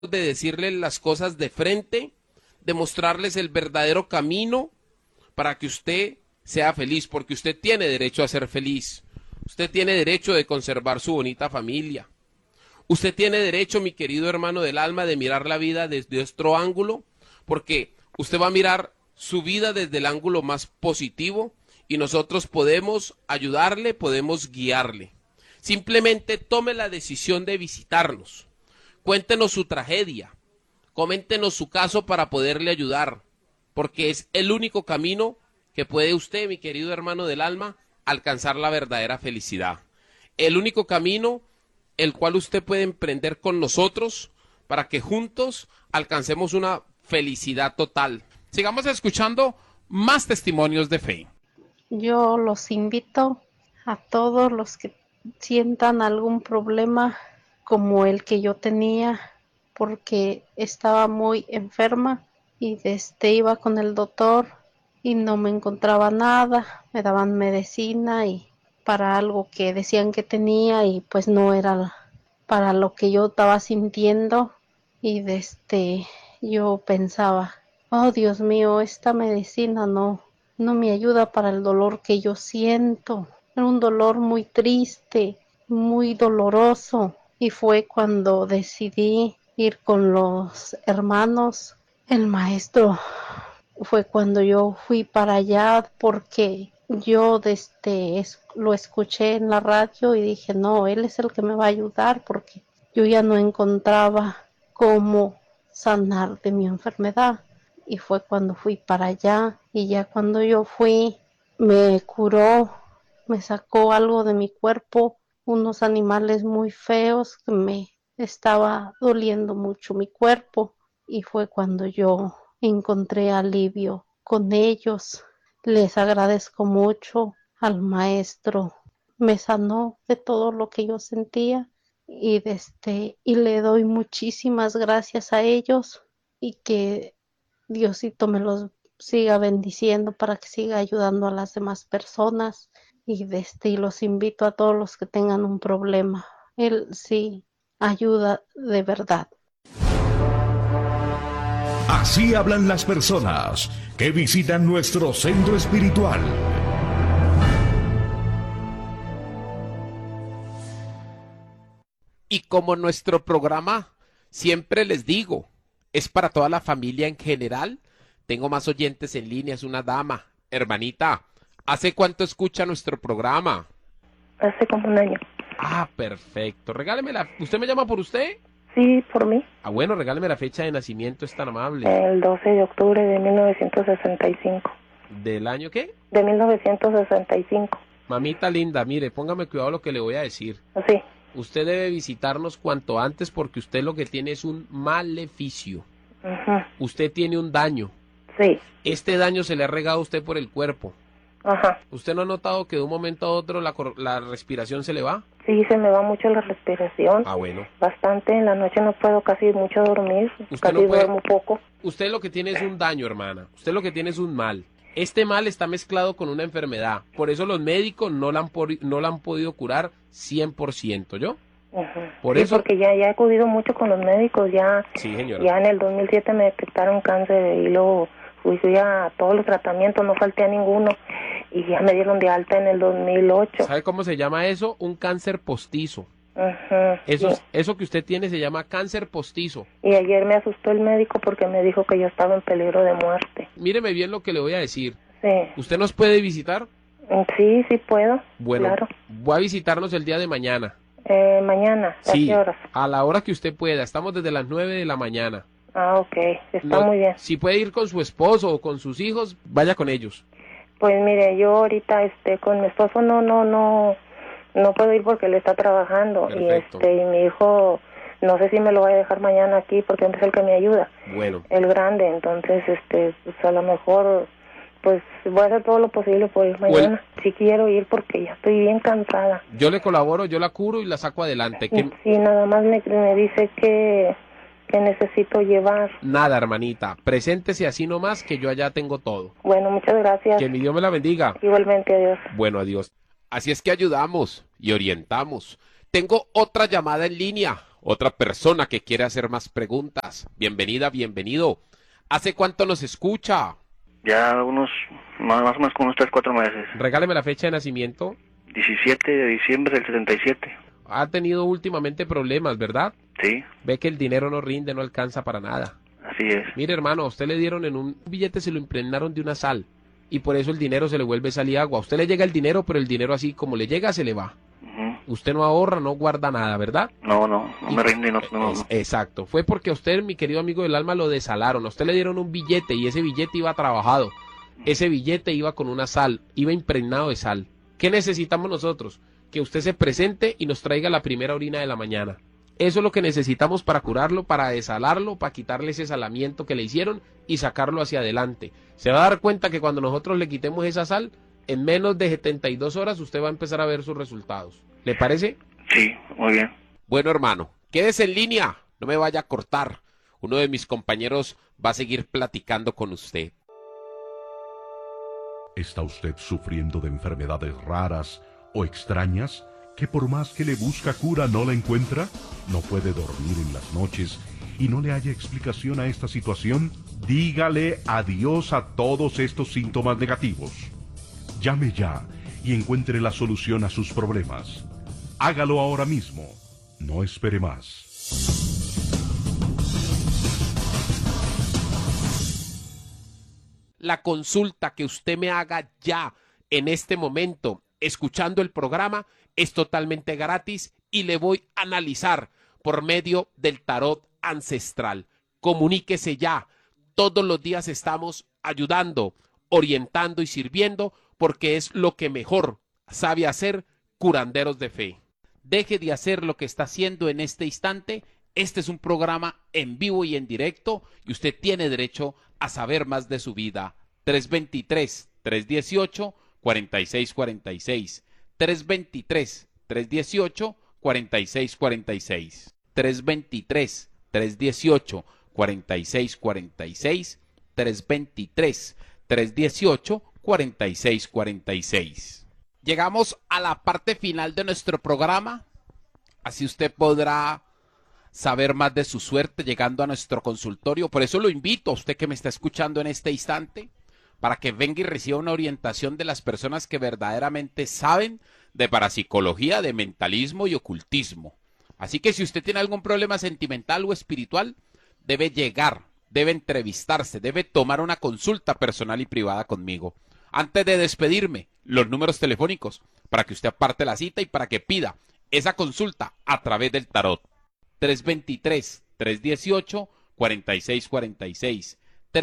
de decirles las cosas de frente, de mostrarles el verdadero camino para que usted sea feliz, porque usted tiene derecho a ser feliz. Usted tiene derecho de conservar su bonita familia. Usted tiene derecho, mi querido hermano del alma, de mirar la vida desde otro ángulo, porque usted va a mirar su vida desde el ángulo más positivo y nosotros podemos ayudarle, podemos guiarle. Simplemente tome la decisión de visitarnos. Cuéntenos su tragedia, coméntenos su caso para poderle ayudar, porque es el único camino que puede usted, mi querido hermano del alma, alcanzar la verdadera felicidad. El único camino el cual usted puede emprender con nosotros para que juntos alcancemos una felicidad total. Sigamos escuchando más testimonios de fe. Yo los invito a todos los que sientan algún problema como el que yo tenía, porque estaba muy enferma y iba con el doctor y no me encontraba nada, me daban medicina y para algo que decían que tenía y pues no era para lo que yo estaba sintiendo y yo pensaba, oh Dios mío, esta medicina no me ayuda para el dolor que yo siento. Era un dolor muy triste, muy doloroso. Y fue cuando decidí ir con los hermanos. El maestro fue cuando yo fui para allá porque yo lo escuché en la radio y dije, no, él es el que me va a ayudar porque yo ya no encontraba cómo sanar de mi enfermedad. Y fue cuando fui para allá y ya cuando yo fui me curó, me sacó algo de mi cuerpo, unos animales muy feos que me estaba doliendo mucho mi cuerpo y fue cuando yo encontré alivio con ellos. Les agradezco mucho al maestro, me sanó de todo lo que yo sentía y le doy muchísimas gracias a ellos y que Diosito me los siga bendiciendo para que siga ayudando a las demás personas y los invito a todos los que tengan un problema. Él sí ayuda de verdad. Así hablan las personas que visitan nuestro centro espiritual. Y como nuestro programa, siempre les digo, es para toda la familia en general. Tengo más oyentes en línea, es una dama. Hermanita, ¿hace cuánto escucha nuestro programa? Hace como un año. Ah, perfecto. Regáleme la... ¿Usted me llama por usted? Sí, por mí. Ah, bueno, regáleme la fecha de nacimiento, es tan amable. El 12 de octubre de 1965. ¿Del año qué? De 1965. Mamita linda, mire, póngame cuidado lo que le voy a decir. Sí. Usted debe visitarnos cuanto antes porque usted lo que tiene es un maleficio. Ajá. Usted tiene un daño. Sí. Este daño se le ha regado a usted por el cuerpo. Ajá. ¿Usted no ha notado que de un momento a otro la respiración se le va? Sí, se me va mucho la respiración. Ah, bueno. Bastante, en la noche no puedo casi mucho dormir. Usted Casi no puede... duermo poco. Usted lo que tiene es un daño, hermana. Usted lo que tiene es un mal. Este mal está mezclado con una enfermedad. Por eso los médicos no la han podido curar 100%, ¿yo? Ajá. Por sí, eso... porque ya he acudido mucho con los médicos. Sí, señora. Ya en el 2007 me detectaron cáncer y luego fui a todos los tratamientos, no falté a ninguno. Y ya me dieron de alta en el 2008. ¿Sabe cómo se llama eso? Un cáncer postizo. Ajá, Eso, sí. eso que usted tiene se llama cáncer postizo. Y ayer me asustó el médico porque me dijo que yo estaba en peligro de muerte. Míreme bien lo que le voy a decir. Sí. ¿Usted nos puede visitar? Sí, sí puedo. Bueno, claro. voy a visitarnos el día de mañana. Mañana, ¿a Sí, qué horas? a la hora que usted pueda. Estamos desde las 9 de la mañana. Ah, ok, está muy bien. Si puede ir con su esposo o con sus hijos, vaya con ellos. Pues mire, yo ahorita con mi esposo no puedo ir porque él está trabajando. Perfecto. Y mi hijo no sé si me lo voy a dejar mañana aquí porque él es el que me ayuda. Bueno. El grande, entonces pues a lo mejor pues voy a hacer todo lo posible por ir mañana. Sí quiero ir porque ya estoy bien cansada. Yo le colaboro, yo la curo y la saco adelante. Sí, nada más me dice que necesito llevar. Nada, hermanita, preséntese así nomás que yo allá tengo todo. Bueno, muchas gracias. Que mi Dios me la bendiga. Igualmente, adiós. Bueno, adiós. Así es que ayudamos y orientamos. Tengo otra llamada en línea. Otra persona que quiere hacer más preguntas. Bienvenida, bienvenido. ¿Hace cuánto nos escucha? Ya más o menos como unos 3, 4 meses. Regáleme la fecha de nacimiento. 17 de diciembre del 77. Ha tenido últimamente problemas, ¿verdad? Sí, Ve que el dinero no rinde, no alcanza para nada. así es. Mire, hermano, a usted le dieron en un billete, se lo impregnaron de una sal. Y por eso el dinero se le vuelve sal y agua. A usted le llega el dinero, pero el dinero así como le llega, se le va. Usted no ahorra, no guarda nada, ¿verdad? No me rinde, no. Exacto. Fue porque a usted, mi querido amigo del alma, lo desalaron. A usted le dieron un billete y ese billete iba trabajado. Ese billete iba con una sal, iba impregnado de sal. ¿Qué necesitamos nosotros? Que usted se presente y nos traiga la primera orina de la mañana. Eso es lo que necesitamos para curarlo, para desalarlo, para quitarle ese salamiento que le hicieron y sacarlo hacia adelante. Se va a dar cuenta que cuando nosotros le quitemos esa sal, en menos de 72 horas usted va a empezar a ver sus resultados. ¿Le parece? Sí, muy bien. Bueno, hermano, quédese en línea, no me vaya a cortar. Uno de mis compañeros va a seguir platicando con usted. ¿Está usted sufriendo de enfermedades raras o extrañas que por más que le busca cura no la encuentra? ¿No puede dormir en las noches y no le haya explicación a esta situación? Dígale adiós a todos estos síntomas negativos. Llame ya y encuentre la solución a sus problemas. Hágalo ahora mismo. No espere más. La consulta que usted me haga ya, en este momento, escuchando el programa, es totalmente gratis y le voy a analizar por medio del tarot ancestral. Comuníquese ya. Todos los días estamos ayudando, orientando y sirviendo porque es lo que mejor sabe hacer curanderos de fe. Deje de hacer lo que está haciendo en este instante. Este es un programa en vivo y en directo y usted tiene derecho a saber más de su vida. 323-318-4646. 323-318-4646. 323-318-4646. 323-318-4646. Llegamos a la parte final de nuestro programa. Así usted podrá saber más de su suerte llegando a nuestro consultorio. Por eso lo invito a usted que me está escuchando en este instante, para que venga y reciba una orientación de las personas que verdaderamente saben de parapsicología, de mentalismo y ocultismo. Así que si usted tiene algún problema sentimental o espiritual, debe llegar, debe entrevistarse, debe tomar una consulta personal y privada conmigo. Antes de despedirme, los números telefónicos para que usted aparte la cita y para que pida esa consulta a través del tarot. 323-318-4646.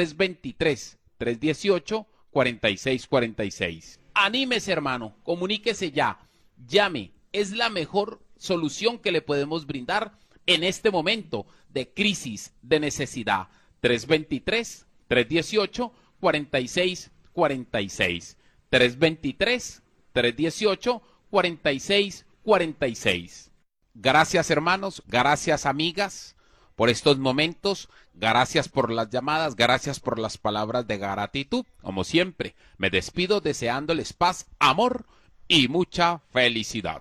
323-318-4646. Anímese, hermano, comuníquese ya, llame, es la mejor solución que le podemos brindar en este momento de crisis, de necesidad. 323-318-4646. 323-318-4646. Gracias, hermanos, gracias, amigas, por estos momentos, gracias por las llamadas, gracias por las palabras de gratitud. Como siempre, me despido deseándoles paz, amor y mucha felicidad.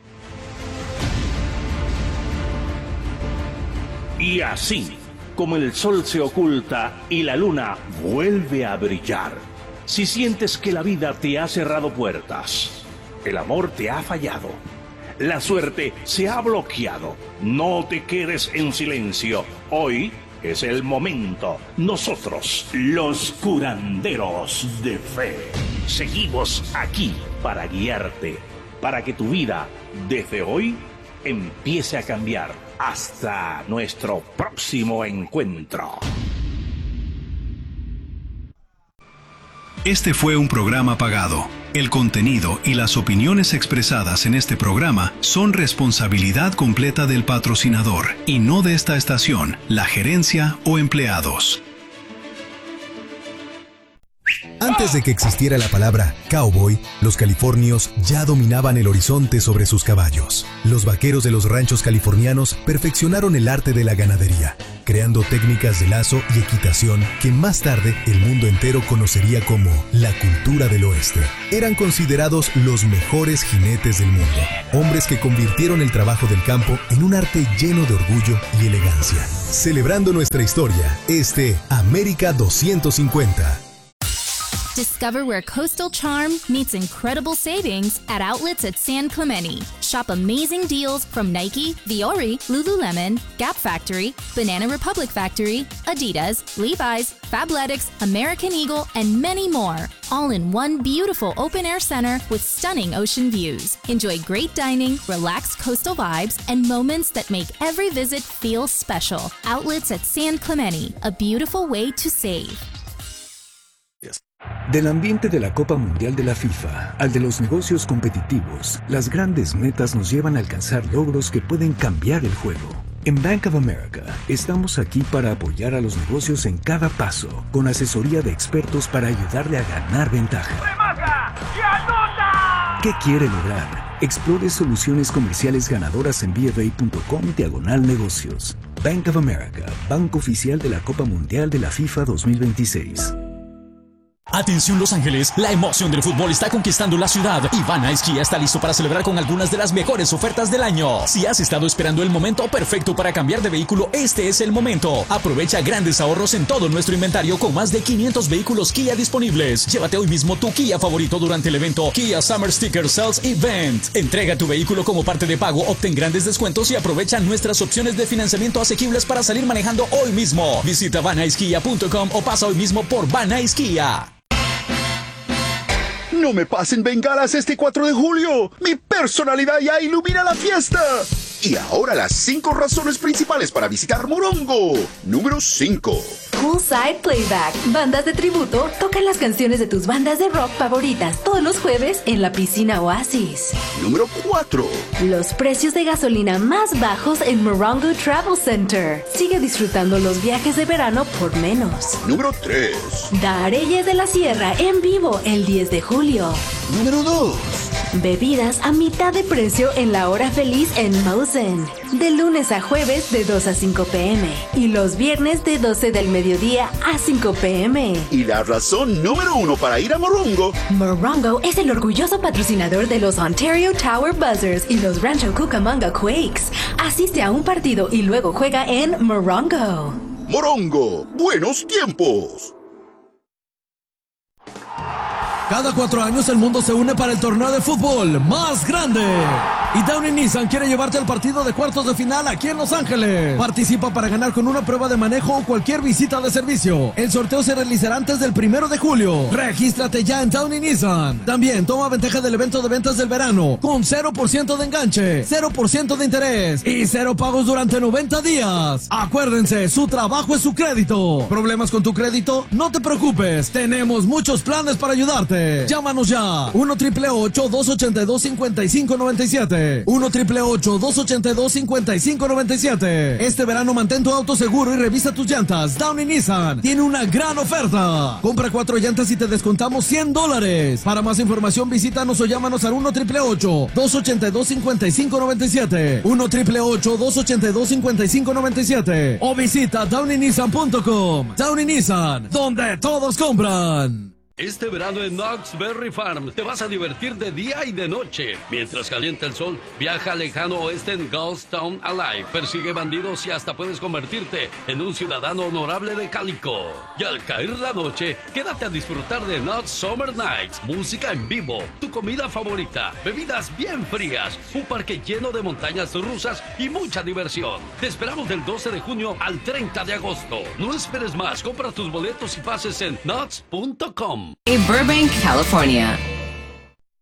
Y así, como el sol se oculta y la luna vuelve a brillar, si sientes que la vida te ha cerrado puertas, el amor te ha fallado, la suerte se ha bloqueado, no te quedes en silencio. Hoy es el momento. Nosotros, los curanderos de fe, seguimos aquí para guiarte, para que tu vida, desde hoy, empiece a cambiar. Hasta nuestro próximo encuentro. Este fue un programa pagado. El contenido y las opiniones expresadas en este programa son responsabilidad completa del patrocinador y no de esta estación, la gerencia o empleados. Antes de que existiera la palabra cowboy, los californios ya dominaban el horizonte sobre sus caballos. Los vaqueros de los ranchos californianos perfeccionaron el arte de la ganadería, creando técnicas de lazo y equitación que más tarde el mundo entero conocería como la cultura del oeste. Eran considerados los mejores jinetes del mundo, hombres que convirtieron el trabajo del campo en un arte lleno de orgullo y elegancia. Celebrando nuestra historia, América 250. Discover where coastal charm meets incredible savings at outlets at San Clemente. Shop amazing deals from Nike, Viore, Lululemon, Gap Factory, Banana Republic Factory, Adidas, Levi's, Fabletics, American Eagle, and many more. All in one beautiful open-air center with stunning ocean views. Enjoy great dining, relaxed coastal vibes, and moments that make every visit feel special. Outlets at San Clemente, a beautiful way to save. Del ambiente de la Copa Mundial de la FIFA al de los negocios competitivos, las grandes metas nos llevan a alcanzar logros que pueden cambiar el juego. En Bank of America, estamos aquí para apoyar a los negocios en cada paso, con asesoría de expertos para ayudarle a ganar ventaja. ¿Qué quiere lograr? Explore soluciones comerciales ganadoras en bfa.com/negocios. Bank of America, banco oficial de la Copa Mundial de la FIFA 2026. Atención Los Ángeles, la emoción del fútbol está conquistando la ciudad y Van Nuys Kia está listo para celebrar con algunas de las mejores ofertas del año. Si has estado esperando el momento perfecto para cambiar de vehículo, este es el momento. Aprovecha grandes ahorros en todo nuestro inventario con más de 500 vehículos Kia disponibles. Llévate hoy mismo tu Kia favorito durante el evento Kia Summer Sticker Sales Event. Entrega tu vehículo como parte de pago, obtén grandes descuentos y aprovecha nuestras opciones de financiamiento asequibles para salir manejando hoy mismo. Visita vannuyskia.com o pasa hoy mismo por Van Nuys Kia. No me pasen bengalas este 4 de julio. Mi personalidad ya ilumina la fiesta. Y ahora las 5 razones principales para visitar Morongo. Número 5. Poolside Playback. Bandas de tributo tocan las canciones de tus bandas de rock favoritas todos los jueves en la piscina Oasis. Número 4. Los precios de gasolina más bajos en Morongo Travel Center. Sigue disfrutando los viajes de verano por menos. Número 3. Dareyes de la Sierra en vivo el 10 de julio. Número 2. Bebidas a mitad de precio en la hora feliz en Mosen. De lunes a jueves de 2 a 5 p.m. Y los viernes de 12 del mediodía a 5 p.m. Y la razón número 1 para ir a Morongo. Morongo es el orgulloso patrocinador de los Ontario Tower Buzzers y los Rancho Cucamonga Quakes. Asiste a un partido y luego juega en Morongo. Morongo, buenos tiempos. Cada 4 años el mundo se une para el torneo de fútbol más grande. Y Downey Nissan quiere llevarte al partido de cuartos de final aquí en Los Ángeles. Participa para ganar con una prueba de manejo o cualquier visita de servicio. El sorteo se realizará antes del 1 de julio. Regístrate ya en Downey Nissan. También toma ventaja del evento de ventas del verano con 0% de enganche, 0% de interés y 0 pagos durante 90 días. Acuérdense, su trabajo es su crédito. ¿Problemas con tu crédito? No te preocupes. Tenemos muchos planes para ayudarte. Llámanos ya. 1-888-282-5597. 1-888-282-5597. Este verano mantén tu auto seguro y revisa tus llantas. Downey Nissan tiene una gran oferta. Compra 4 llantas y te descontamos $100. Para más información visítanos o llámanos al 1-888-282-5597. 1-888-282-5597. O visita downeynissan.com. Downey Nissan, donde todos compran. Este verano en Knott's Berry Farm te vas a divertir de día y de noche. Mientras calienta el sol, viaja al lejano oeste en Ghostown Alive. Persigue bandidos y hasta puedes convertirte en un ciudadano honorable de Calico. Y al caer la noche, quédate a disfrutar de Knott's Summer Nights. Música en vivo, tu comida favorita, bebidas bien frías, un parque lleno de montañas rusas y mucha diversión. Te esperamos del 12 de junio al 30 de agosto. No esperes más, compra tus boletos y pases en Knott's.com. Burbank, California.